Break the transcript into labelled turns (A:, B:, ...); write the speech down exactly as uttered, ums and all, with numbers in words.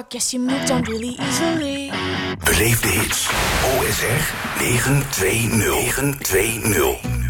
A: I guess you moved on really easily.
B: Beleef de hits. O S R negen twee nul negen twee nul.